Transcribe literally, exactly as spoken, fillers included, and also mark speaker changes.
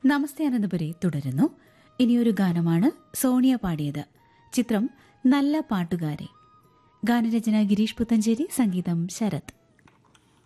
Speaker 1: നമസ്തേ അനന്തപുരി തുടരുന്നു. ഇനിയൊരു ഗാനമാണ് സോണിയ പാടിയത്. ചിത്രം നല്ല പാട്ടുകാരെ. ഗാനരചന ഗിരീഷ് പുത്തഞ്ചേരി, സംഗീതം ശരത്.